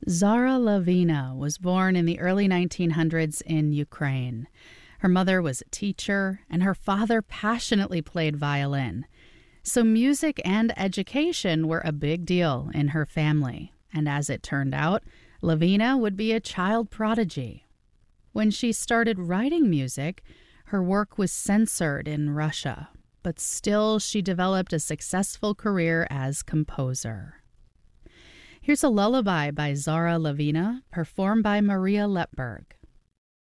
Zara Lavina was born in the early 1900s in Ukraine. Her mother was a teacher, and her father passionately played violin. So music and education were a big deal in her family. And as it turned out, Lavina would be a child prodigy. When she started writing music, her work was censored in Russia, but still she developed a successful career as composer. Here's a lullaby by Zara Lavina, performed by Maria Lepberg.